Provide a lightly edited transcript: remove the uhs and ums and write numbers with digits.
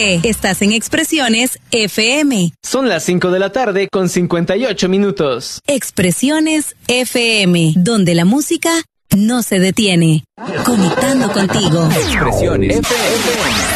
José. Estás en Expresiones FM. Son las 5 de la tarde con 58 minutos. Expresiones FM, donde la música no se detiene. Conectando contigo. Expresiones FM.